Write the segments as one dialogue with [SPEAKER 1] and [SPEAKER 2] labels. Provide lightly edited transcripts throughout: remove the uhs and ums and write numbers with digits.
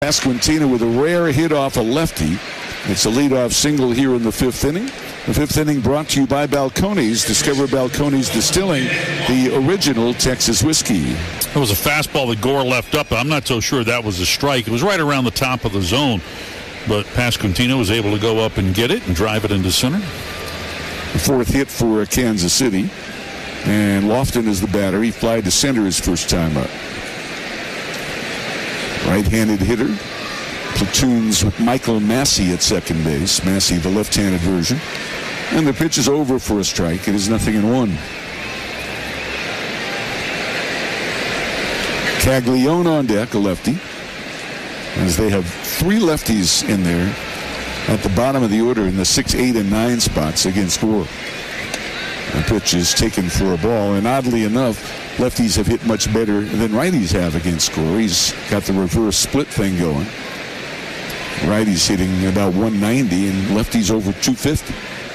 [SPEAKER 1] Pasquantino with a rare hit off a lefty. It's a leadoff single here in the fifth inning. The fifth inning brought to you by Balcones. Discover Balcones Distilling, the original Texas whiskey.
[SPEAKER 2] It was a fastball that Gore left up. I'm not so sure that was a strike. It was right around the top of the zone. But Pasquantino was able to go up and get it and drive it into center.
[SPEAKER 1] The fourth hit for Kansas City. And Lofton is the batter. He flied to center his first time up. Right-handed hitter. Platoons with Michael Massey at second base. Massey, the left-handed version. And the pitch is over for a strike. It is 0-1. Caglione on deck, a lefty. As they have three lefties in there at the bottom of the order in the 6, 8, and 9 spots against Gore. The pitch is taken for a ball, and oddly enough, lefties have hit much better than righties have against Gore. He's got the reverse split thing going. Righties hitting about 190 and lefties over 250.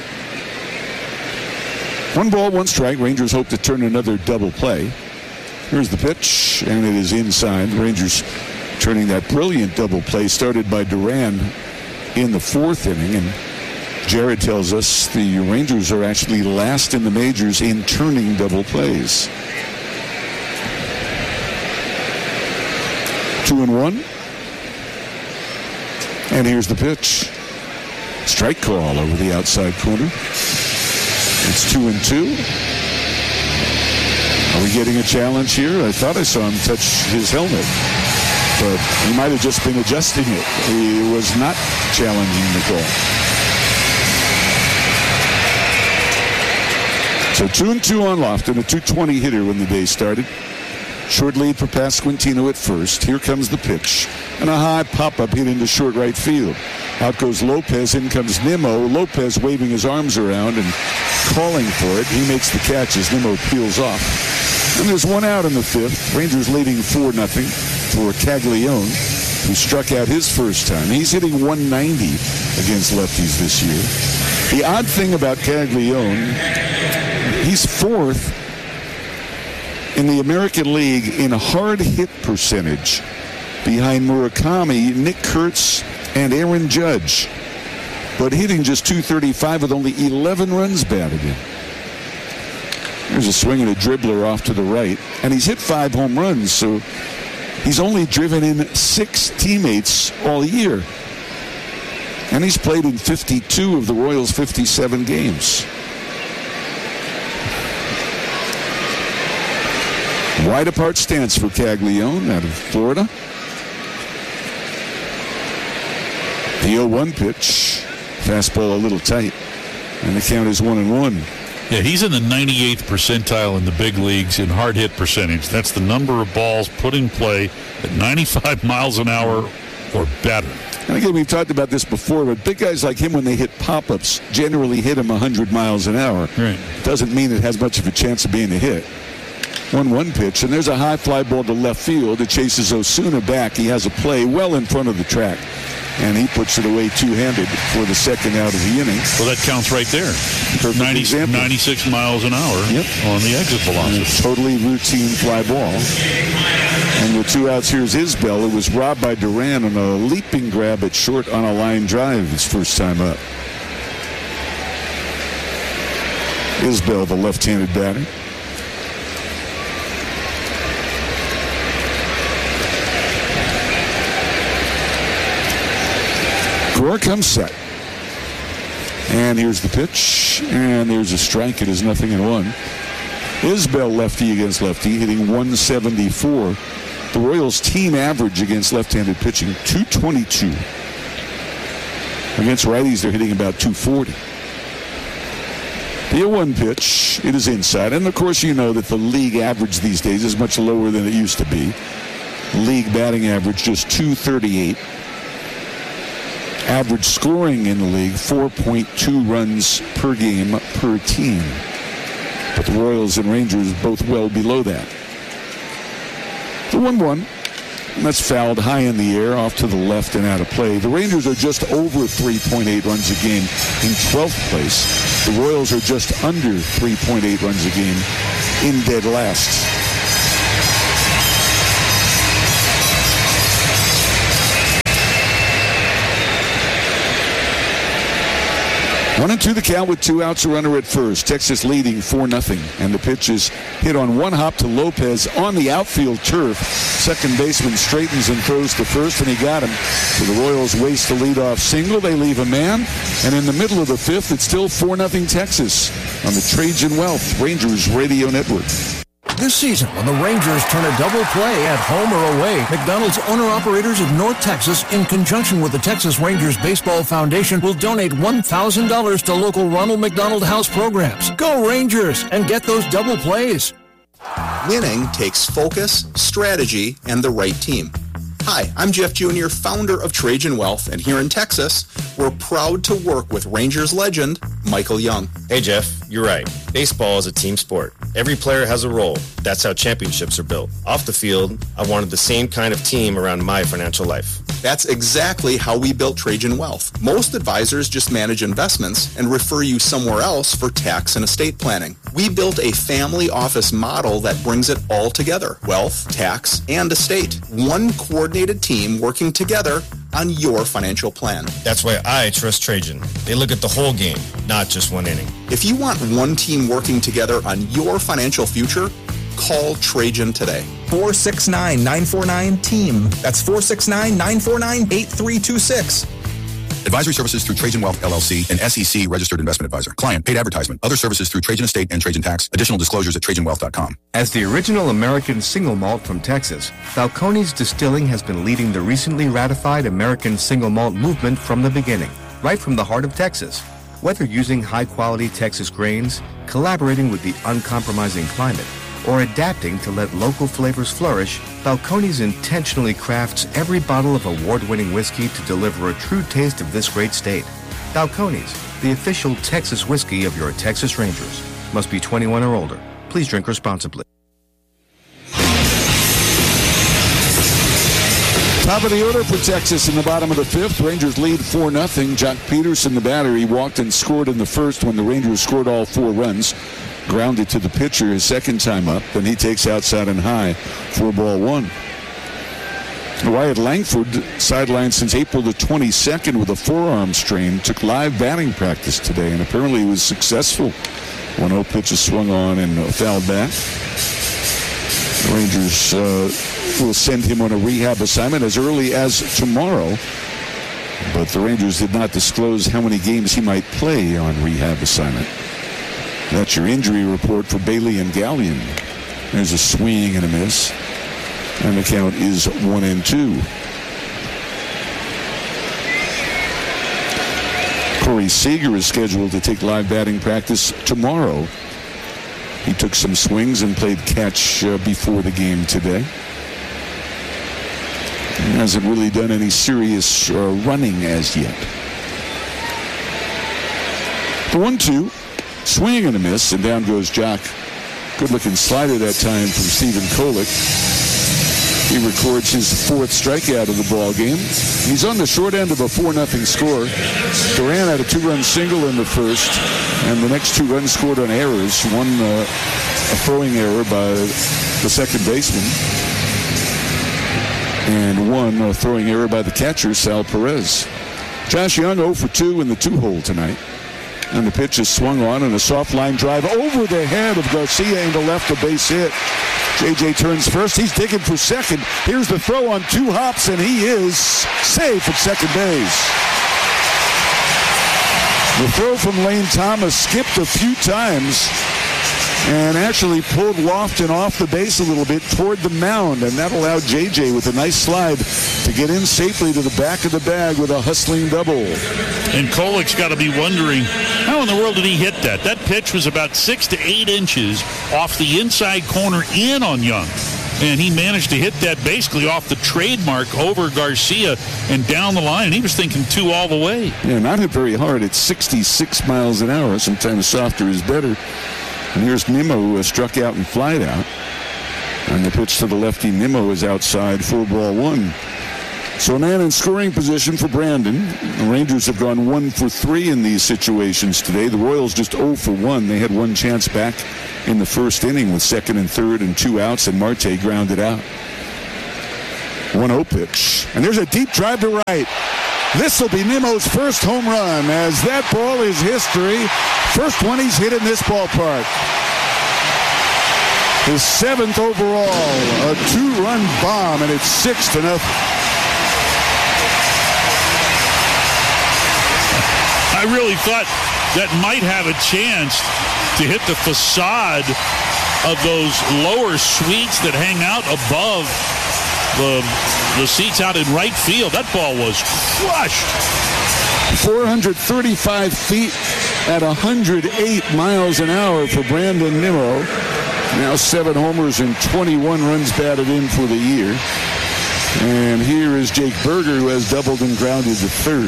[SPEAKER 1] 1 ball, 1 strike. Rangers hope to turn another double play. Here's the pitch, and it is inside. Rangers turning that brilliant double play started by Duran in the 4th inning, and Jared tells us the Rangers are actually last in the majors in turning double plays. 2-1. And here's the pitch. Strike call over the outside corner. It's 2-2. Are we getting a challenge here? I thought I saw him touch his helmet, but he might have just been adjusting it. He was not challenging the call. So 2-2 on Lofton, a .220 hitter when the day started. Short lead for Pasquantino at first. Here comes the pitch. And a high pop-up hit into short right field. Out goes Lopez. In comes Nimmo. Lopez waving his arms around and calling for it. He makes the catch as Nimmo peels off. And there's 1 out in the 5th. Rangers leading 4-0 for Caglione, who struck out his first time. He's hitting 190 against lefties this year. The odd thing about Caglione, he's 4th in the American League in hard hit percentage behind Murakami, Nick Kurtz, and Aaron Judge, but hitting just .235 with only 11 runs batted in. There's a swing and a dribbler off to the right, and he's hit 5 home runs, so he's only driven in 6 teammates all year. And he's played in 52 of the Royals' 57 games. Wide apart stance for Caglione out of Florida. The 0-1 pitch. Fastball a little tight. And the count is 1-1.
[SPEAKER 2] Yeah, he's in the 98th percentile in the big leagues in hard hit percentage. That's the number of balls put in play at 95 miles an hour or better.
[SPEAKER 1] And again, we've talked about this before, but big guys like him, when they hit pop-ups, generally hit him 100 miles an hour.
[SPEAKER 2] Right.
[SPEAKER 1] Doesn't mean it has much of a chance of being a hit. 1-1 pitch, and there's a high fly ball to left field. It chases Osuna back. He has a play well in front of the track, and he puts it away two-handed for the 2nd out of the inning.
[SPEAKER 2] Well, that counts right there. 96 miles an hour on the exit velocity.
[SPEAKER 1] Totally routine fly ball. And with 2 outs, here's Isbell. It was robbed by Duran on a leaping grab at short on a line drive his first time up. Isbell, the left-handed batter. Gore comes set. And here's the pitch. And there's a strike. It is 0-1. Isbell, lefty against lefty, hitting 174. The Royals' team average against left-handed pitching, 222. Against righties, they're hitting about 240. The 0-1 pitch, it is inside. And, of course, you know that the league average these days is much lower than it used to be. League batting average just 238. Average scoring in the league, 4.2 runs per game per team. But the Royals and Rangers both well below that. The 1-1, and that's fouled high in the air, off to the left and out of play. The Rangers are just over 3.8 runs a game in 12th place. The Royals are just under 3.8 runs a game in dead last. 1-2 the count with 2 outs, a runner at first. Texas leading 4-0. And the pitch is hit on one hop to Lopez on the outfield turf. Second baseman straightens and throws to first, and he got him. So the Royals waste the leadoff single. They leave a man. And in the middle of the fifth, it's still 4-0 Texas on the Trajan Wealth Rangers Radio Network.
[SPEAKER 3] This season, when the Rangers turn a double play at home or away, McDonald's owner-operators of North Texas, in conjunction with the Texas Rangers Baseball Foundation, will donate $1,000 to local Ronald McDonald House programs. Go Rangers and get those double plays.
[SPEAKER 4] Winning takes focus, strategy, and the right team. Hi, I'm Jeff Jr., founder of Trajan Wealth, and here in Texas, we're proud to work with Rangers legend Michael Young.
[SPEAKER 5] Hey Jeff, you're right. Baseball is a team sport. Every player has a role. That's how championships are built. Off the field, I wanted the same kind of team around my financial life.
[SPEAKER 4] That's exactly how we built Trajan Wealth. Most advisors just manage investments and refer you somewhere else for tax and estate planning. We built a family office model that brings it all together. Wealth, tax, and estate. One coordinated team working together on your financial plan.
[SPEAKER 5] That's why I trust Trajan. They look at the whole game, not just one inning.
[SPEAKER 4] If you want one team working together on your financial future, call Trajan today.
[SPEAKER 6] 469-949-TEAM. That's 469-949-8326.
[SPEAKER 7] Advisory services through Trajan Wealth, LLC, an SEC registered investment advisor. Client paid advertisement. Other services through Trajan Estate and Trajan Tax. Additional disclosures at TrajanWealth.com.
[SPEAKER 8] As the original American single malt from Texas, Falcone's Distilling has been leading the recently ratified American single malt movement from the beginning, right from the heart of Texas. Whether using high-quality Texas grains, collaborating with the uncompromising climate, or adapting to let local flavors flourish, Falcone's intentionally crafts every bottle of award-winning whiskey to deliver a true taste of this great state. Falcone's, the official Texas whiskey of your Texas Rangers. Must be 21 or older. Please drink responsibly.
[SPEAKER 1] Top of the order for Texas in the bottom of the fifth. Rangers lead 4-0. Jock Peterson, the batter, he walked and scored in the first when the Rangers scored all 4 runs. Grounded to the pitcher his second time up. Then he takes outside and high for ball 1. Wyatt Langford, sidelined since April the 22nd with a forearm strain, took live batting practice today and apparently was successful. 1-0 pitch is swung on and fouled back. The Rangers will send him on a rehab assignment as early as tomorrow. But the Rangers did not disclose how many games he might play on rehab assignment. That's your injury report for Bailey and Gallion. There's a swing and a miss. And the count is 1-2. Corey Seager is scheduled to take live batting practice tomorrow. He took some swings and played catch before the game today. He hasn't really done any serious running as yet. The 1-2. Swing and a miss, and down goes Jock. Good-looking slider that time from Stephen Kolek. He records his 4th strikeout of the ball game. He's on the short end of a 4-0 score. Duran had a 2-run single in the first, and the next 2 runs scored on errors. One a throwing error by the second baseman, and one a throwing error by the catcher, Sal Perez. Josh Young 0 for 2 in the 2-hole tonight. And the pitch is swung on, and a soft line drive over the head of Garcia into left, a base hit. J.J. turns first. He's digging for second. Here's the throw on 2 hops, and he is safe at second base. The throw from Lane Thomas skipped a few times and actually pulled Lofton off the base a little bit toward the mound, and that allowed J.J. with a nice slide to get in safely to the back of the bag with a hustling double.
[SPEAKER 2] And Kolek's got to be wondering, how in the world did he hit that? That pitch was about 6 to 8 inches off the inside corner in on Young. And he managed to hit that basically off the trademark over Garcia and down the line. And he was thinking 2 all the way.
[SPEAKER 1] Yeah, not hit very hard. It's 66 miles an hour. Sometimes softer is better. And here's Nimmo, who struck out and flied out. And the pitch to the lefty, Nimmo, is outside for ball 1. So a man in scoring position for Brandon. The Rangers have gone 1 for 3 in these situations today. The Royals just 0 for 1. They had one chance back in the first inning with second and third and 2 outs, and Marte grounded out. 1-0 pitch. And there's a deep drive to right. This will be Nimmo's first home run, as that ball is history. First one he's hit in this ballpark. His 7th overall, a 2-run bomb, and it's 6-0.
[SPEAKER 2] I really thought that might have a chance to hit the facade of those lower suites that hang out above the seats out in right field. That ball was crushed.
[SPEAKER 1] 435 feet at 108 miles an hour for Brandon Nimmo. Now 7 homers and 21 runs batted in for the year. And here is Jake Berger, who has doubled and grounded to third.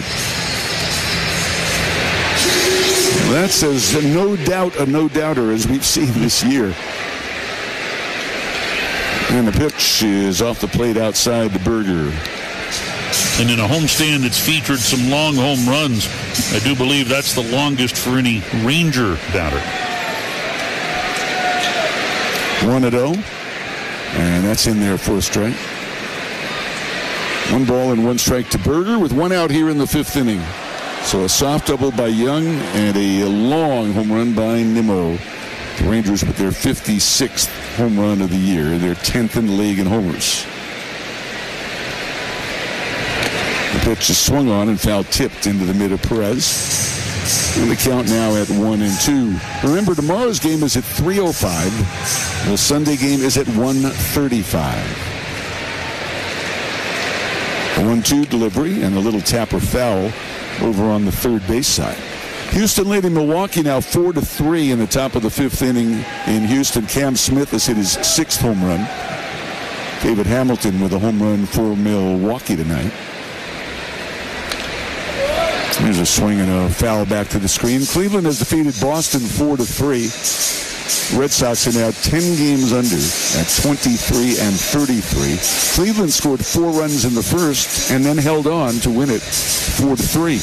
[SPEAKER 1] That's as no doubt a no-doubter as we've seen this year. And the pitch is off the plate outside the Berger.
[SPEAKER 2] And in a homestand that's featured some long home runs, I do believe that's the longest for any Ranger batter.
[SPEAKER 1] 1-0. And that's in there for a strike. 1 ball and 1 strike to Berger with 1 out here in the 5th inning. So a soft double by Young and a long home run by Nimmo. The Rangers with their 56th home run of the year, their 10th in the league in homers. The pitch is swung on and foul tipped into the mid of Perez. And the count now at 1-2. Remember, tomorrow's game is at 3:05. The Sunday game is at 1:35. A 1-2 delivery and a little tapper foul over on the third base side. Houston leading Milwaukee now 4-3 in the top of the 5th inning in Houston. Cam Smith has hit his 6th home run. David Hamilton with a home run for Milwaukee tonight. There's a swing and a foul back to the screen. Cleveland has defeated Boston 4-3. Red Sox are now 10 games under at 23-33. Cleveland scored 4 runs in the first and then held on to win it 4-3.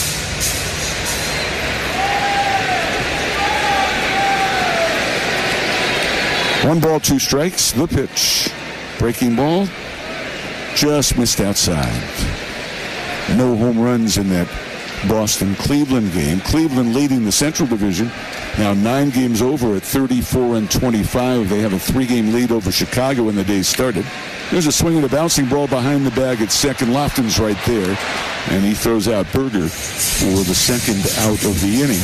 [SPEAKER 1] One ball, 2 strikes. The pitch. Breaking ball. Just missed outside. No home runs in that Boston-Cleveland game. Cleveland leading the Central Division. Now 9 games over at 34-25. They have a 3-game lead over Chicago when the day started. There's a swing and a bouncing ball behind the bag at second. Lofton's right there. And he throws out Berger for the second out of the inning.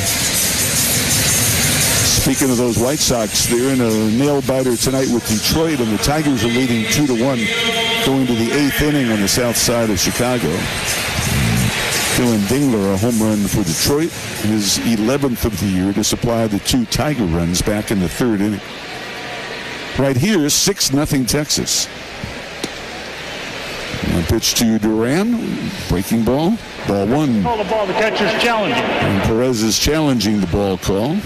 [SPEAKER 1] Speaking of those White Sox, they're in a nail-biter tonight with Detroit, and the Tigers are leading 2-1 going to the 8th inning on the south side of Chicago. Dylan Dingler, a home run for Detroit, his 11th of the year to supply the 2 Tiger runs back in the 3rd inning. Right here, 6-0 Texas. And pitch to Duran, breaking ball, ball 1.
[SPEAKER 6] Call the ball, the catcher's challenging.
[SPEAKER 1] And Perez is challenging the ball call.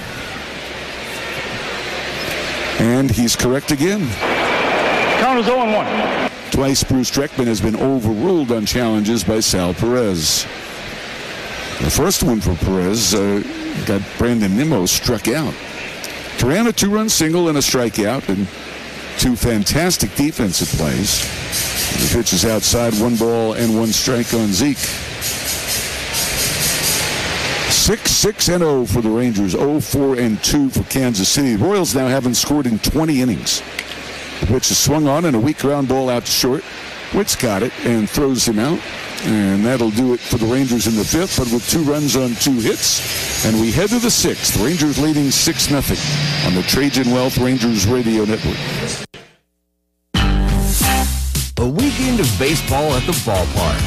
[SPEAKER 1] And he's correct again.
[SPEAKER 6] Count is 0-1.
[SPEAKER 1] Twice Bruce Dreckman has been overruled on challenges by Sal Perez. The first one for Perez got Brandon Nimmo struck out. Duran a 2-run single and a strikeout, and 2 fantastic defensive plays. The pitch is outside, 1 ball and 1 strike on Zeke. 6-6-0 for the Rangers, 0-4-2 for Kansas City. The Royals now haven't scored in 20 innings. The pitch is swung on and a weak ground ball out to short. Witt's got it and throws him out. And that'll do it for the Rangers in the 5th, but with 2 runs on 2 hits. And we head to the 6th. Rangers leading 6-0 on the Trajan Wealth Rangers Radio Network.
[SPEAKER 3] A weekend of baseball at the ballpark.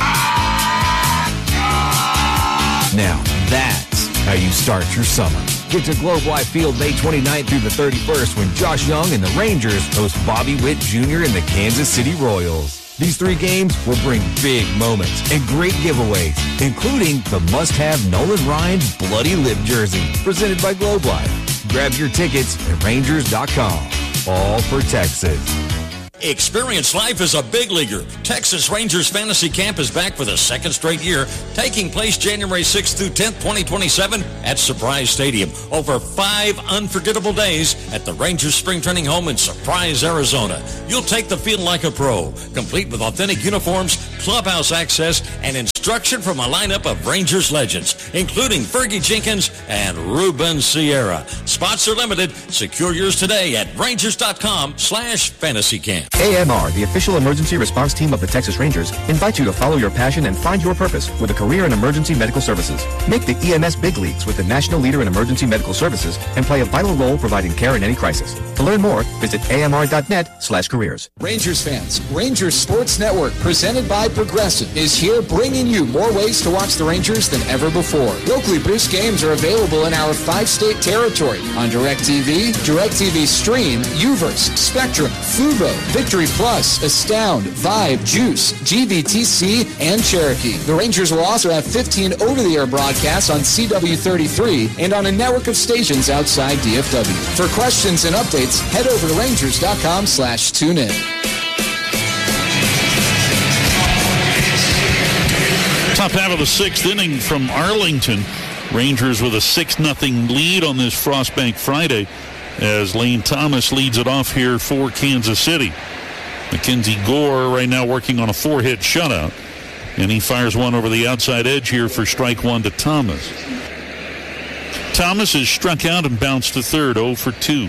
[SPEAKER 3] Now, that's how you start your summer. Get to Globe Life Field May 29th through the 31st when Josh Young and the Rangers host Bobby Witt Jr. and the Kansas City Royals. These 3 games will bring big moments and great giveaways, including the must-have Nolan Ryan Bloody Lip jersey, presented by Globe Life. Grab your tickets at Rangers.com. All for Texas.
[SPEAKER 9] Experience life as a big leaguer. Texas Rangers Fantasy Camp is back for the 2nd straight year, taking place January 6th through 10th, 2027 at Surprise Stadium. Over 5 unforgettable days at the Rangers Spring Training Home in Surprise, Arizona. You'll take the field like a pro, complete with authentic uniforms, clubhouse access, and structured from a lineup of Rangers legends, including Fergie Jenkins and Ruben Sierra. Spots are limited. Secure yours today at Rangers.com/fantasycamp.
[SPEAKER 8] AMR, the official emergency response team of the Texas Rangers, invites you to follow your passion and find your purpose with a career in emergency medical services. Make the EMS big leagues with the national leader in emergency medical services and play a vital role providing care in any crisis. To learn more, visit amr.net/careers.
[SPEAKER 10] Rangers fans, Rangers Sports Network, presented by Progressive, is here bringing you more ways to watch the Rangers than ever before. Locally produced games are available in our 5-state territory on DirecTV, DirecTV Stream, Uverse, Spectrum, Fubo, Victory Plus, Astound, Vibe, Juice, GVTC, and Cherokee. The Rangers will also have 15 over-the-air broadcasts on CW33 and on a network of stations outside DFW. For questions and updates, head over to Rangers.com/tune-in.
[SPEAKER 2] Top half of the sixth inning from Arlington. Rangers with a 6-0 lead on this Frostbank Friday as Lane Thomas leads it off here for Kansas City. Mackenzie Gore right now working on a 4-hit shutout, and he fires one over the outside edge here for strike one to Thomas. Thomas is struck out and bounced to third, 0 for 2.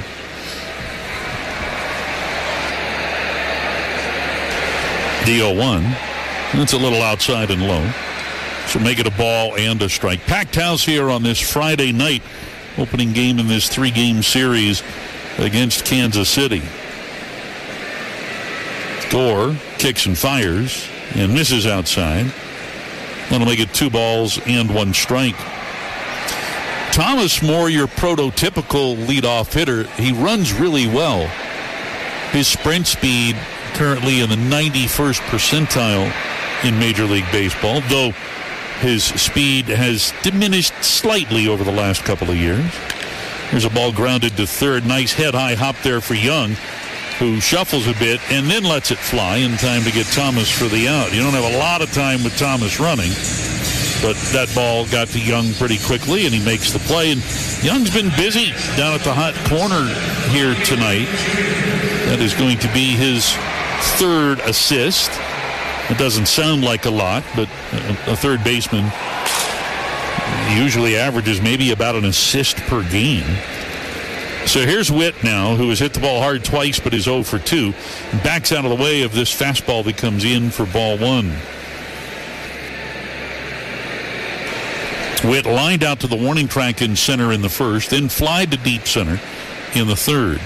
[SPEAKER 2] The 0-1. That's a little outside and low. So make it a ball and a strike. Packed house here on this Friday night. Opening game in this 3-game series against Kansas City. Gore kicks and fires and misses outside. That'll make it 2 balls and 1 strike. Thomas Moore, your prototypical leadoff hitter. He runs really well. His sprint speed currently in the 91st percentile in Major League Baseball, though his speed has diminished slightly over the last couple of years. There's a ball grounded to third. Nice head-high hop there for Young, who shuffles a bit and then lets it fly in time to get Thomas for the out. You don't have a lot of time with Thomas running, but that ball got to Young pretty quickly, and he makes the play. And Young's been busy down at the hot corner here tonight. That is going to be his 3rd assist. It doesn't sound like a lot, but a third baseman usually averages maybe about an assist per game. So here's Witt now, who has hit the ball hard twice but is 0 for 2. Backs out of the way of this fastball that comes in for ball 1. Witt lined out to the warning track in center in the first, then flied to deep center in the third.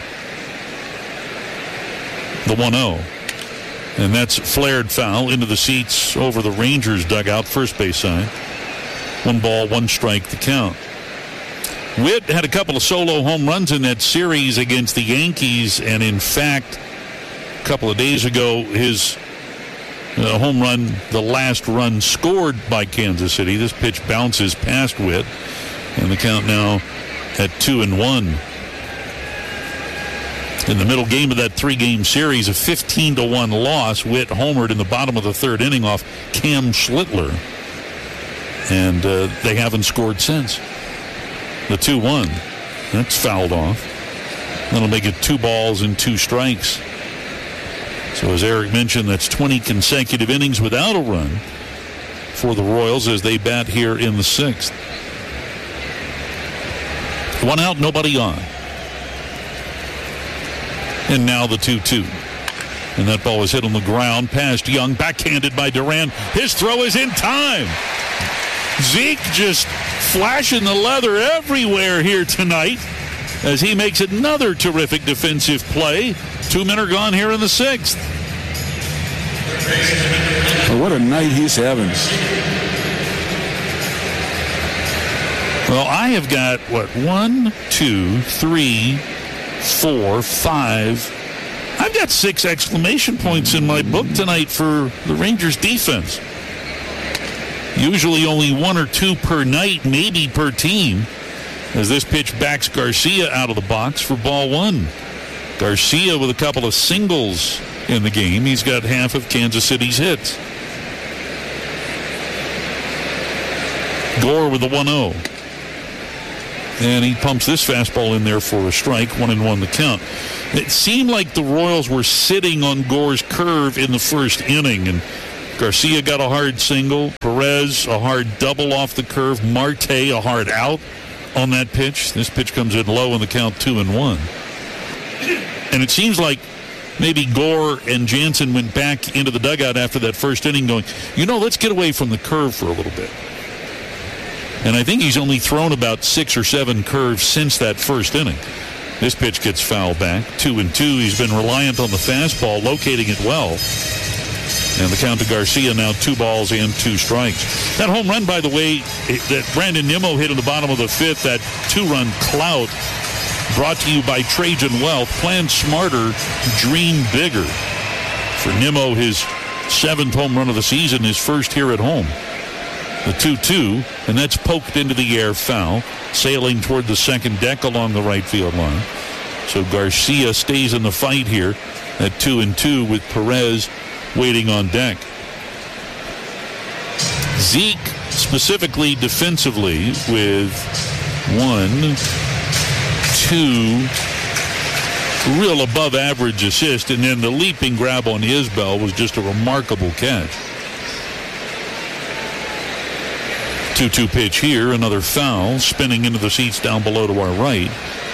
[SPEAKER 2] The 1-0. And that's flared foul into the seats over the Rangers dugout, first base side. 1 ball, 1 strike to count. Witt had a couple of solo home runs in that series against the Yankees, and in fact, a couple of days ago, his home run, the last run scored by Kansas City. This pitch bounces past Witt, and the count now at 2-1. In the middle game of that 3-game series, a 15-1 loss, Witt homered in the bottom of the 3rd inning off Cam Schlittler. And they haven't scored since. The 2-1, that's fouled off. That'll make it 2 balls and 2 strikes. So as Eric mentioned, that's 20 consecutive innings without a run for the Royals as they bat here in the 6th. 1 out, nobody on. And now the 2-2. And that ball was hit on the ground past Young, backhanded by Duran. His throw is in time. Zeke just flashing the leather everywhere here tonight as he makes another terrific defensive play. 2 men are gone here in the 6th.
[SPEAKER 1] Well, what a night he's having.
[SPEAKER 2] Well, I have got, 1, 2, 3, 4, 5. I've got 6 exclamation points in my book tonight for the Rangers defense. Usually only 1 or 2 per night, maybe per team, as this pitch backs Garcia out of the box for ball 1. Garcia with a couple of singles in the game. He's got half of Kansas City's hits. Gore with the 1-0. And he pumps this fastball in there for a strike, 1-1 the count. It seemed like the Royals were sitting on Gore's curve in the first inning, and Garcia got a hard single. Perez, a hard double off the curve. Marte, a hard out on that pitch. This pitch comes in low in the count 2-1. And it seems like maybe Gore and Jansen went back into the dugout after that first inning going, let's get away from the curve for a little bit. And I think he's only thrown about 6 or 7 curves since that first inning. This pitch gets fouled back. 2-2. He's been reliant on the fastball, locating it well. And the count to Garcia now 2 balls and 2 strikes. That home run, by the way, that Brandon Nimmo hit in the bottom of the 5th, that 2-run clout, brought to you by Trajan Wealth. Plan smarter, dream bigger. For Nimmo, his 7th home run of the season, his first here at home. The 2-2, and that's poked into the air, foul, sailing toward the second deck along the right field line. So Garcia stays in the fight here at 2-2 with Perez waiting on deck. Zeke, specifically defensively, with 1, 2 real above average assist, and then the leaping grab on Isbell was just a remarkable catch. 2-2 pitch here, another foul, spinning into the seats down below to our right.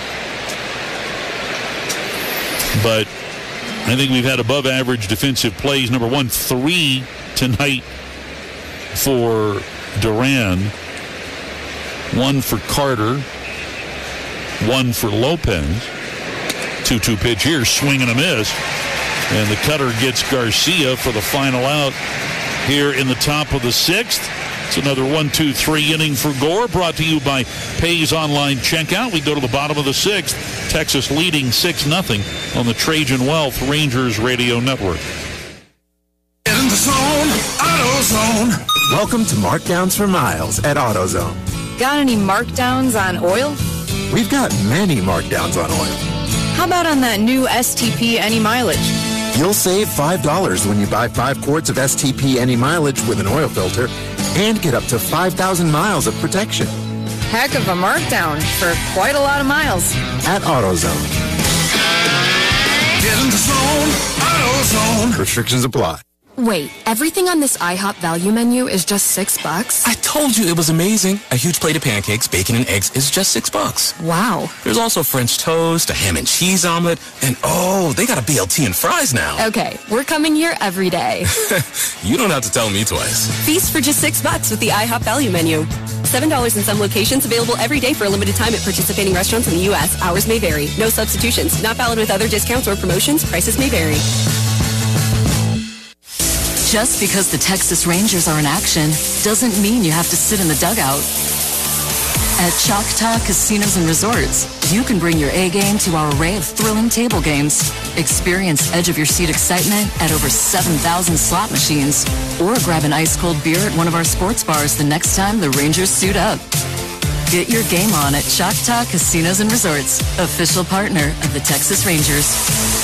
[SPEAKER 2] But I think we've had above average defensive plays. Number 1, 3 tonight for Duran, 1 for Carter, 1 for Lopez. 2-2 pitch here, swing and a miss. And the cutter gets Garcia for the final out here in the top of the 6th. It's another 1-2-3 inning for Gore, brought to you by Pays Online Checkout. We go to the bottom of the 6th. Texas leading 6-0 on the Trajan Wealth Rangers Radio Network.
[SPEAKER 11] In the zone, AutoZone. Welcome to Markdowns for Miles at AutoZone.
[SPEAKER 12] Got any markdowns on oil?
[SPEAKER 11] We've got many markdowns on oil.
[SPEAKER 12] How about on that new STP Any Mileage?
[SPEAKER 11] You'll save $5 when you buy 5 quarts of STP Any Mileage with an oil filter and get up to 5,000 miles of protection.
[SPEAKER 12] Heck of a markdown for quite a lot of miles.
[SPEAKER 11] At AutoZone. Get in the zone, AutoZone. Restrictions apply.
[SPEAKER 13] Wait, everything on this IHOP value menu is just $6?
[SPEAKER 14] I told you it was amazing. A huge plate of pancakes, bacon, and eggs is just $6.
[SPEAKER 13] Wow.
[SPEAKER 14] There's also French toast, a ham and cheese omelet, and they got a BLT and fries now.
[SPEAKER 13] Okay, we're coming here every day.
[SPEAKER 14] You don't have to tell me twice.
[SPEAKER 15] Feast for just $6 with the IHOP value menu. $7 in some locations, available every day for a limited time at participating restaurants in the U.S. Hours may vary. No substitutions. Not valid with other discounts or promotions. Prices may vary.
[SPEAKER 16] Just because the Texas Rangers are in action doesn't mean you have to sit in the dugout. At Choctaw Casinos and Resorts, you can bring your A game to our array of thrilling table games. Experience edge-of-your-seat excitement at over 7,000 slot machines. Or grab an ice-cold beer at one of our sports bars the next time the Rangers suit up. Get your game on at Choctaw Casinos and Resorts, official partner of the Texas Rangers.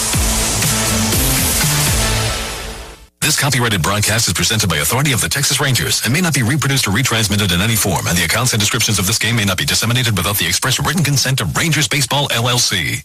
[SPEAKER 17] This copyrighted broadcast is presented by authority of the Texas Rangers and may not be reproduced or retransmitted in any form, and the accounts and descriptions of this game may not be disseminated without the express written consent of Rangers Baseball, LLC.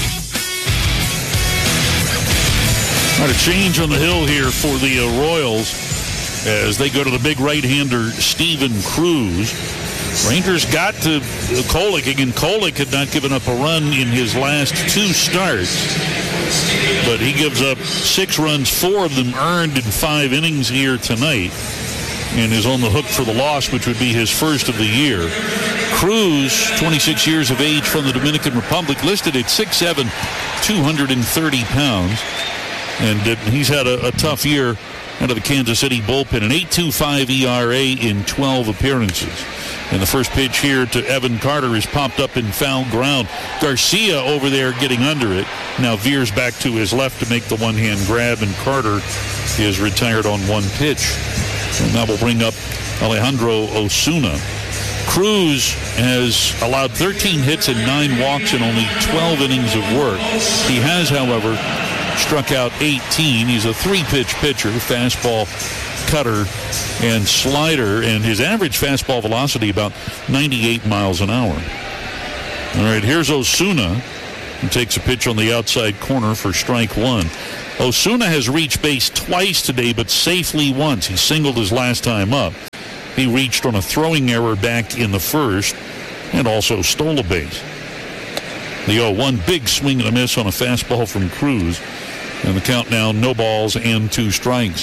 [SPEAKER 2] Not a change on the hill here for the Royals as they go to the big right-hander, Steven Cruz. Rangers got to Kolek. Again, Kolek had not given up a run in his last 2 starts. But he gives up 6 runs, 4 of them earned in 5 innings here tonight, and is on the hook for the loss, which would be his first of the year. Cruz, 26 years of age, from the Dominican Republic, listed at 6'7", 230 pounds. And he's had a tough year out of the Kansas City bullpen. An 8.25 ERA in 12 appearances. And the first pitch here to Evan Carter is popped up in foul ground. Garcia over there getting under it. Now veers back to his left to make the one-hand grab, and Carter is retired on 1 pitch. And that will bring up Alejandro Osuna. Cruz has allowed 13 hits and 9 walks in only 12 innings of work. He has, however, struck out 18. He's a 3-pitch pitcher, fastball, cutter, and slider, and his average fastball velocity about 98 miles an hour. All right, here's Osuna. and takes a pitch on the outside corner for strike one. Osuna has reached base twice today, but safely once. He singled his last time up. He reached on a throwing error back in the first and also stole a base. The 0-1, big swing and a miss on a fastball from Cruz. And the count now, no balls and 2 strikes.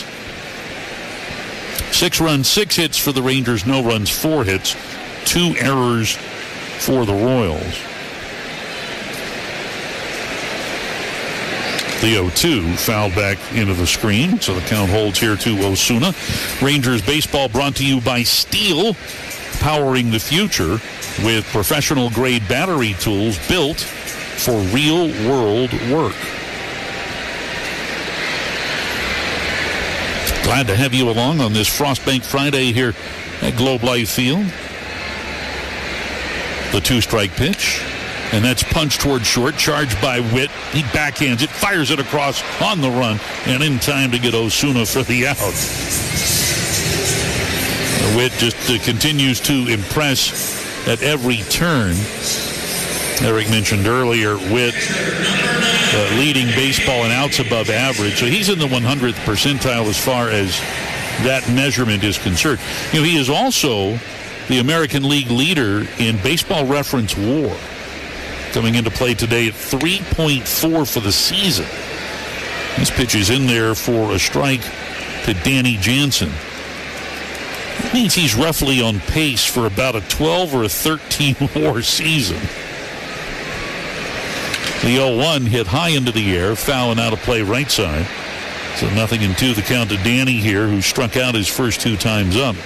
[SPEAKER 2] 6 runs, 6 hits for the Rangers, no runs, 4 hits, 2 errors for the Royals. The 0-2 fouled back into the screen, so the count holds here to Osuna. Rangers baseball brought to you by Steel, powering the future with professional-grade battery tools built for real-world work. Glad to have you along on this Frostbank Friday here at Globe Life Field. The 2-strike pitch. And that's punched toward short, charged by Witt. He backhands it, fires it across on the run, and in time to get Osuna for the out. Witt just continues to impress at every turn. Eric mentioned earlier, Witt leading baseball in outs above average. So he's in the 100th percentile as far as that measurement is concerned. You know, he is also the American League leader in baseball reference WAR, coming into play today at 3.4 for the season. This pitch is in there for a strike to Danny Jansen. That means he's roughly on pace for about a 12 or a 13 WAR season. The 0-1 hit high into the air, foul and out of play right side. So 0-2 the count to Danny here, who struck out his first 2 times up.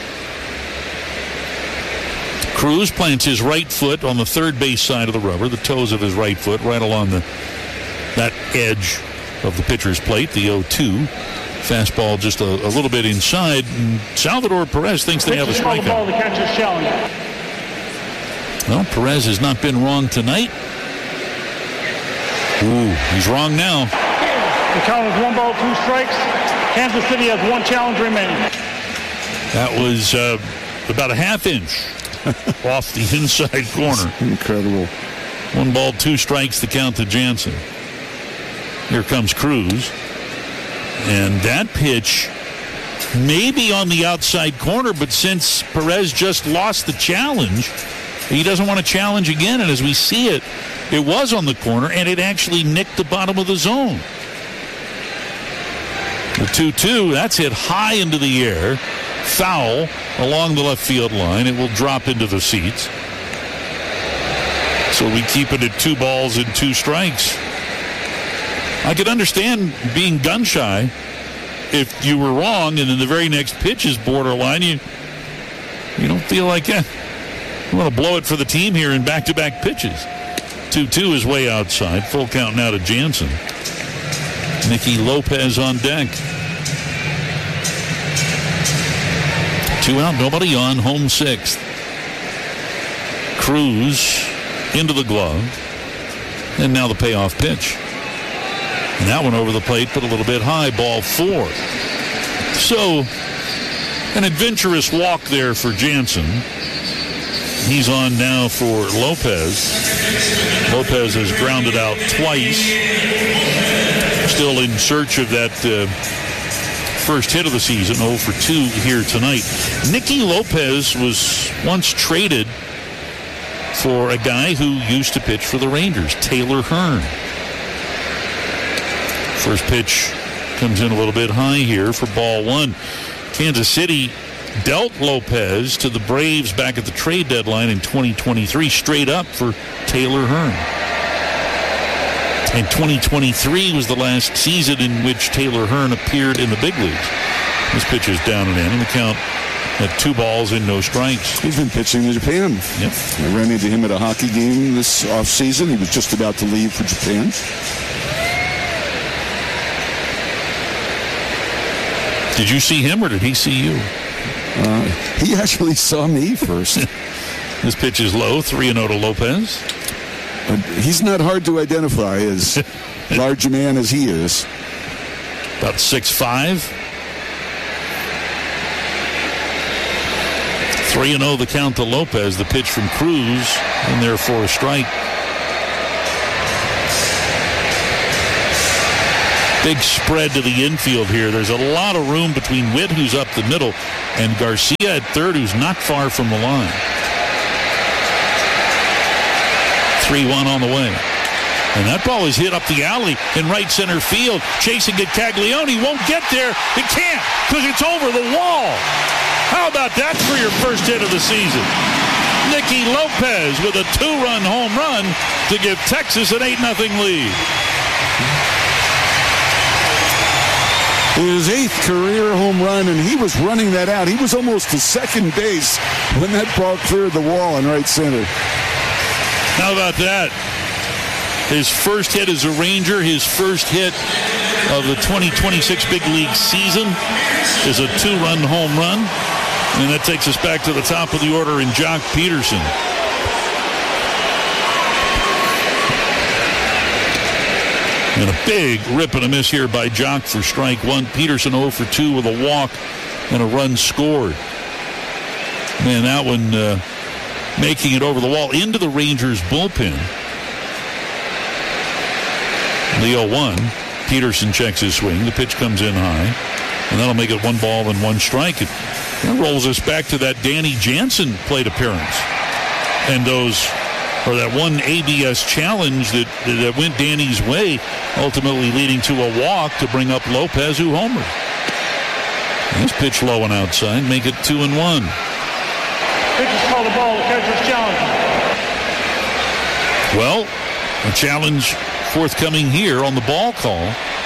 [SPEAKER 2] Cruz plants his right foot on the third base side of the rubber, the toes of his right foot right along that edge of the pitcher's plate. The 0-2. Fastball just a little bit inside. And Salvador Perez thinks they have a strikeout.
[SPEAKER 6] The catcher's challenge.
[SPEAKER 2] Well, Perez has not been wrong tonight. Ooh, he's wrong now.
[SPEAKER 6] The count is 1 ball, 2 strikes. Kansas City has 1 challenge remaining.
[SPEAKER 2] That was about a ½ inch off the inside corner.
[SPEAKER 1] Incredible.
[SPEAKER 2] 1 ball, 2 strikes, the count to Jansen. Here comes Cruz. And that pitch may be on the outside corner, but since Perez just lost the challenge, he doesn't want to challenge again. And as we see it, it was on the corner, and it actually nicked the bottom of the zone. The 2-2, that's hit high into the air. Foul along the left field line. It will drop into the seats. So we keep it at 2 balls and 2 strikes. I could understand being gun shy if you were wrong and then the very next pitch is borderline. You don't feel like, you want to blow it for the team here in back-to-back pitches. 2-2 is way outside. Full count now to Jansen. Nicky Lopez on deck. 2 out, nobody on, home 6th. Cruz into the glove. And now the payoff pitch. And that one over the plate, put a little bit high, ball 4. So, an adventurous walk there for Jansen. He's on now for Lopez. Lopez has grounded out twice. Still in search of that first hit of the season, 0 for 2 here tonight. Nicky Lopez was once traded for a guy who used to pitch for the Rangers, Taylor Hearn. First pitch comes in a little bit high here for ball 1. Kansas City dealt Lopez to the Braves back at the trade deadline in 2023, straight up for Taylor Hearn. And 2023 was the last season in which Taylor Hearn appeared in the big leagues. This pitch is down and in, and the count at 2 balls and no strikes.
[SPEAKER 1] He's been pitching in Japan.
[SPEAKER 2] Yep.
[SPEAKER 1] I ran into him at a hockey game this offseason. He was just about to leave for Japan.
[SPEAKER 2] Did you see him or did he see you?
[SPEAKER 1] He actually saw me first.
[SPEAKER 2] This pitch is low, 3-0 to Lopez.
[SPEAKER 1] He's not hard to identify, as large a man as he is.
[SPEAKER 2] About 6'5". 3-0 the count to Lopez. The pitch from Cruz, and therefore a strike. Big spread to the infield here. There's a lot of room between Witt, who's up the middle, and Garcia at third, who's not far from the line. 3-1 on the way. And that ball is hit up the alley in right center field. Chasing it, Caglione won't get there. He can't because it's over the wall. How about that for your first hit of the season? Nicky Lopez with a 2-run home run to give Texas an 8-0 lead.
[SPEAKER 1] His 8th career home run, and he was running that out. He was almost to second base when that ball cleared the wall in right center.
[SPEAKER 2] How about that? His first hit as a Ranger, his first hit of the 2026 Big League season is a 2-run home run. And that takes us back to the top of the order in Jock Peterson. And a big rip and a miss here by Jock for strike one. Peterson 0 for 2 with a walk and a run scored. Man, that one making it over the wall into the Rangers bullpen. The 0-1. Peterson checks his swing. The pitch comes in high. And that'll make it 1 ball and 1 strike. It rolls us back to that Danny Jansen plate appearance. And that one ABS challenge that went Danny's way, ultimately leading to a walk to bring up Lopez, who homered. This pitch low and outside, make it 2-1.
[SPEAKER 6] Pitches call the ball, the catcher's challenge.
[SPEAKER 2] Well, a challenge forthcoming here on the ball call.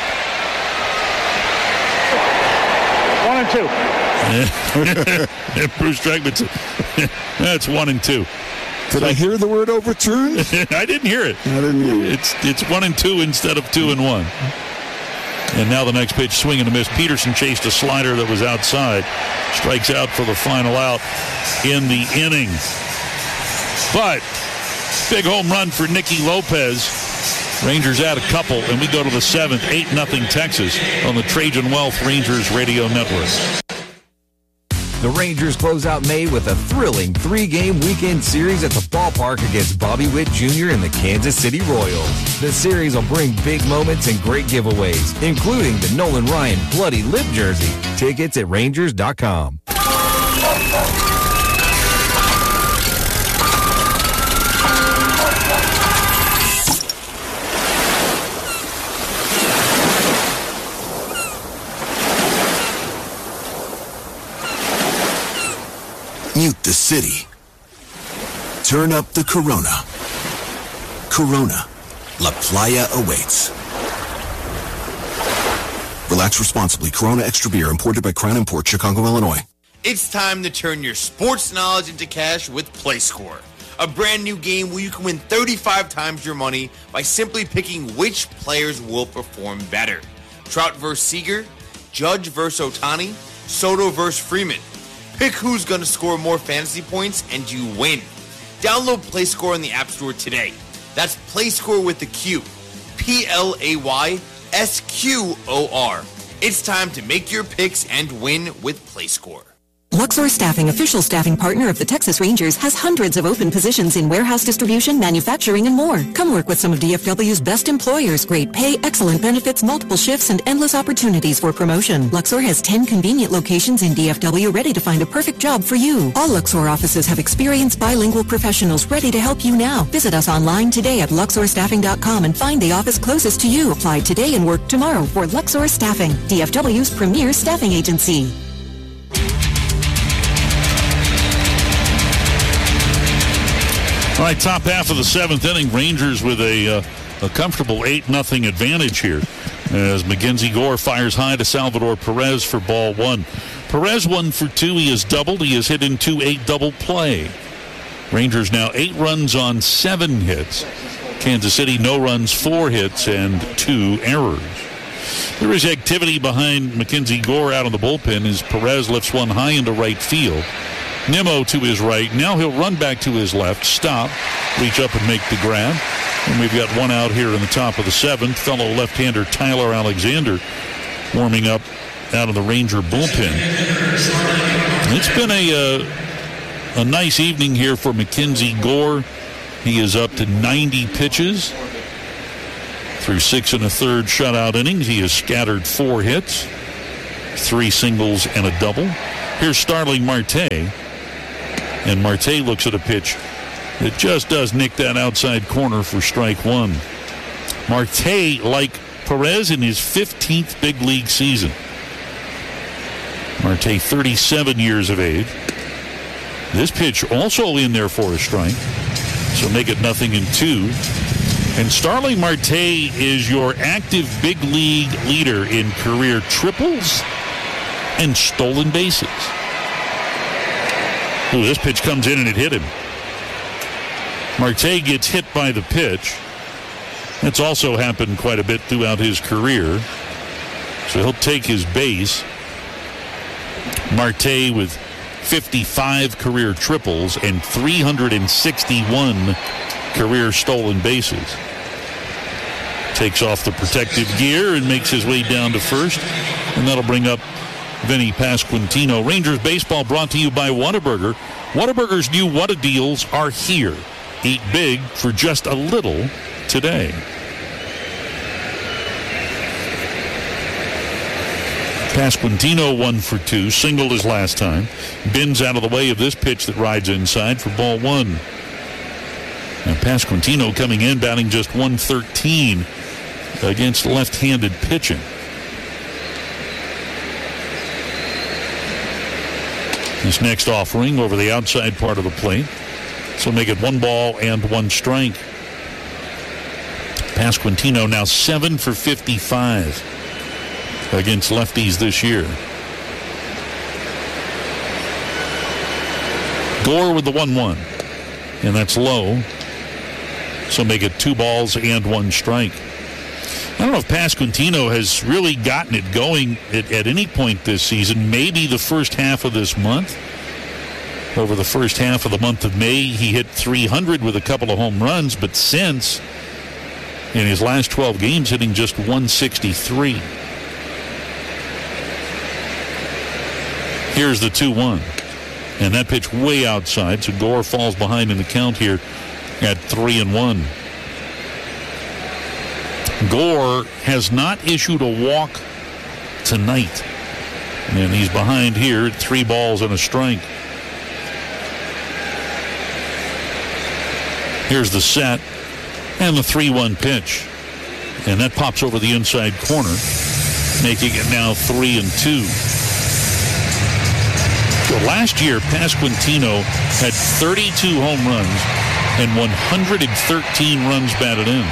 [SPEAKER 6] 1-2.
[SPEAKER 2] Bruce Dragman said, that's 1-2.
[SPEAKER 1] Did I hear the word overturned?
[SPEAKER 2] I didn't hear it.
[SPEAKER 1] I didn't hear it.
[SPEAKER 2] It's 1-2 instead of 2-1. And now the next pitch, swing and a miss. Peterson chased a slider that was outside. Strikes out for the final out in the inning. But big home run for Nicky Lopez. Rangers add a couple, and we go to the 7th, 8-0 Texas on the Trajan Wealth Rangers Radio Network.
[SPEAKER 18] The Rangers close out May with a thrilling 3-game weekend series at the ballpark against Bobby Witt Jr. and the Kansas City Royals. The series will bring big moments and great giveaways, including the Nolan Ryan Bloody Lip jersey. Tickets at Rangers.com.
[SPEAKER 19] Mute the city. Turn up the Corona. Corona. La Playa awaits. Relax responsibly. Corona Extra Beer, imported by Crown Import, Chicago, Illinois.
[SPEAKER 20] It's time to turn your sports knowledge into cash with PlayScore. A brand new game where you can win 35 times your money by simply picking which players will perform better. Trout versus Seager, Judge versus Ohtani, Soto versus Freeman. Pick who's going to score more fantasy points and you win. Download PlayScore in the App Store today. That's PlayScore with the Q. PLAYSQOR. It's time to make your picks and win with PlayScore.
[SPEAKER 21] Luxor Staffing, official staffing partner of the Texas Rangers, has hundreds of open positions in warehouse distribution, manufacturing, and more. Come work with some of DFW's best employers. Great pay, excellent benefits, multiple shifts, and endless opportunities for promotion. Luxor has 10 convenient locations in DFW ready to find a perfect job for you. All Luxor offices have experienced bilingual professionals ready to help you now. Visit us online today at luxorstaffing.com and find the office closest to you. Apply today and work tomorrow for Luxor Staffing, DFW's premier staffing agency.
[SPEAKER 2] All right, top half of the 7th inning, Rangers with a comfortable 8-0 advantage here as Mackenzie Gore fires high to Salvador Perez for ball 1. Perez 1 for 2. He has doubled. He has hit into a double play. Rangers now 8 runs on 7 hits. Kansas City no runs, 4 hits, and 2 errors. There is activity behind Mackenzie Gore out of the bullpen as Perez lifts one high into right field. Nimmo to his right. Now he'll run back to his left, stop, reach up and make the grab. And we've got one out here in the top of the 7th. Fellow left-hander Tyler Alexander warming up out of the Ranger bullpen. It's been a nice evening here for Mackenzie Gore. He is up to 90 pitches. Through 6 1/3 shutout innings, he has scattered 4 hits, 3 singles and a double. Here's Starling Marte. And Marte looks at a pitch that just does nick that outside corner for strike 1. Marte, like Perez in his 15th big league season. Marte, 37 years of age. This pitch also in there for a strike. So make it 0-2. And Starling Marte is your active big league leader in career triples and stolen bases. Ooh, this pitch comes in and it hit him. Marte gets hit by the pitch. That's also happened quite a bit throughout his career. So he'll take his base. Marte with 55 career triples and 361 career stolen bases. Takes off the protective gear and makes his way down to first. And that'll bring up Vinny Pasquantino. Rangers baseball brought to you by Whataburger. Whataburger's new Whata deals are here. Eat big for just a little today. Pasquantino 1 for 2, singled his last time. Bins out of the way of this pitch that rides inside for ball 1. Now Pasquantino coming in, batting just 113 against left-handed pitching. This next offering over the outside part of the plate. So make it 1 ball and 1 strike. Pasquantino now 7 for 55 against lefties this year. Gore with the 1-1. And that's low. So make it 2 balls and 1 strike. I don't know if Pasquantino has really gotten it going at any point this season. Maybe the first half of this month. Over the first half of the month of May, he hit 300 with a couple of home runs. But since, in his last 12 games, hitting just 163. Here's the 2-1. And that pitch way outside, so Gore falls behind in the count here at 3-1. Gore has not issued a walk tonight. And he's behind here at 3 balls and a strike. Here's the set and the 3-1 pitch. And that pops over the inside corner, making it now 3-2. Last year, Pasquantino had 32 home runs and 113 runs batted in.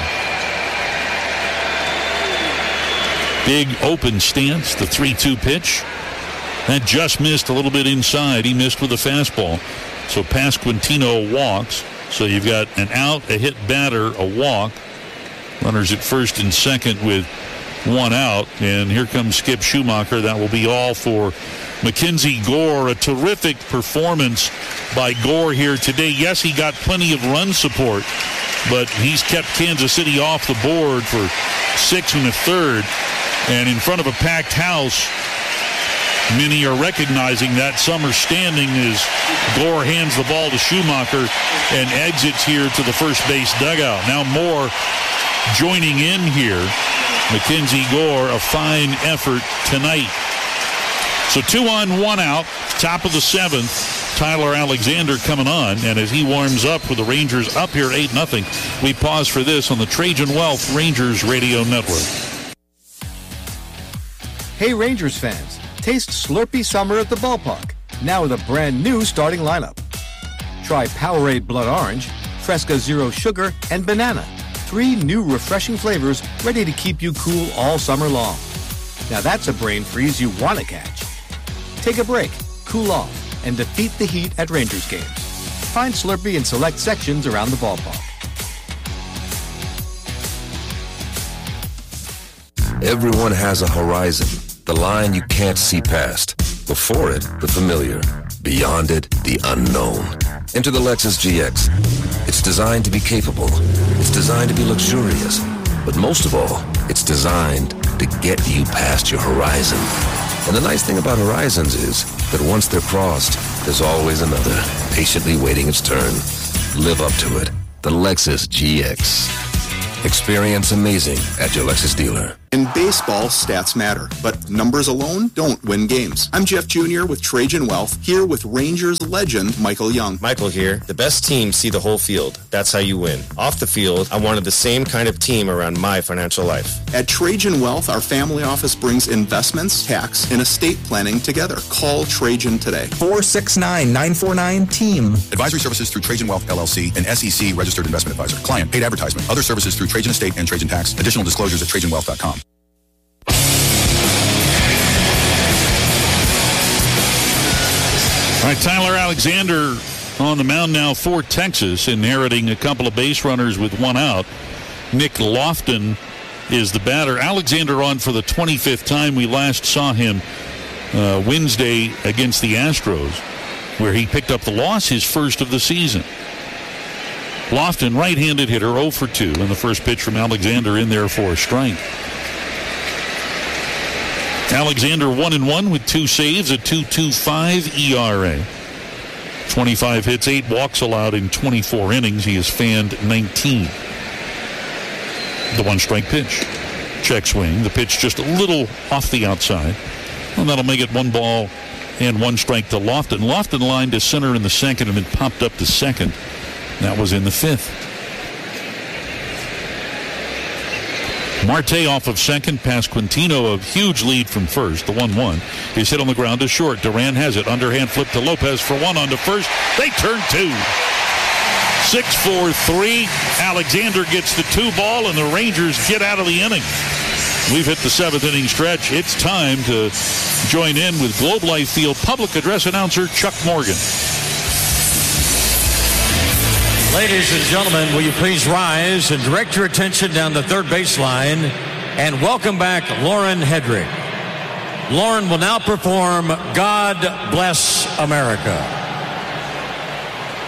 [SPEAKER 2] Big open stance, the 3-2 pitch. That just missed a little bit inside. He missed with a fastball. So Pasquantino walks. So you've got an out, a hit batter, a walk. Runners at first and second with 1 out. And here comes Skip Schumacher. That will be all for Mackenzie Gore. A terrific performance by Gore here today. Yes, he got plenty of run support, but he's kept Kansas City off the board for 6 1/3. And in front of a packed house, many are recognizing that summer standing as Gore hands the ball to Schumacher and exits here to the first base dugout. Now Moore joining in here. Mackenzie Gore, a fine effort tonight. So 2 on, 1 out, top of the 7th. Tyler Alexander coming on, and as he warms up with the Rangers up here 8-0, we pause for this on the Trajan Wealth Rangers Radio Network.
[SPEAKER 8] Hey Rangers fans, taste Slurpee Summer at the ballpark, now with a brand new starting lineup. Try Powerade Blood Orange, Fresca Zero Sugar, and Banana. 3 new refreshing flavors ready to keep you cool all summer long. Now that's a brain freeze you want to catch. Take a break, cool off, and defeat the heat at Rangers games. Find Slurpee in select sections around the ballpark.
[SPEAKER 5] Everyone has a horizon, the line you can't see past. Before it, the familiar. Beyond it, the unknown. Enter the Lexus GX. It's designed to be capable. It's designed to be luxurious. But most of all, it's designed to get you past your horizon. And the nice thing about horizons is that once they're crossed, there's always another, patiently waiting its turn. Live up to it. The Lexus GX. Experience amazing at your Lexus dealer.
[SPEAKER 4] In baseball, stats matter, but numbers alone don't win games. I'm Jeff Jr. with Trajan Wealth, here with Rangers legend Michael Young.
[SPEAKER 22] Michael here. The best teams see the whole field. That's how you win. Off the field, I wanted the same kind of team around my financial life.
[SPEAKER 4] At Trajan Wealth, our family office brings investments, tax, and estate planning together. Call Trajan today.
[SPEAKER 11] 469-949-TEAM.
[SPEAKER 7] Advisory services through Trajan Wealth, LLC, an SEC registered investment advisor. Client paid advertisement. Other services through Trajan Estate and Trajan Tax. Additional disclosures at TrajanWealth.com.
[SPEAKER 2] All right, Tyler Alexander on the mound now for Texas, inheriting a couple of base runners with one out. Nick Lofton is the batter. Alexander on for the 25th time. We last saw him Wednesday against the Astros, where he picked up the loss, his first of the season. Lofton, right-handed hitter, 0 for 2, and the first pitch from Alexander in there for a strike. Alexander 1-1 with 2 saves, a 2.25 ERA. 25 hits, 8 walks allowed in 24 innings. He has fanned 19. The 1-strike pitch. Check swing. The pitch just a little off the outside. And that'll make it 1 ball and 1 strike to Lofton. Lofton lined to center in the second and then popped up to second. That was in the 5th. Marte off of second, past Quintino, a huge lead from first. The 1-1 is hit on the ground to short. Duran has it. Underhand flip to Lopez for 1 on to first. They turn 2. 6-4-3. Alexander gets the 2 ball, and the Rangers get out of the inning. We've hit the 7th inning stretch. It's time to join in with Globe Life Field public address announcer Chuck Morgan.
[SPEAKER 23] Ladies and gentlemen, will you please rise and direct your attention down the third baseline and welcome back Lauren Hedrick. Lauren will now perform God Bless America.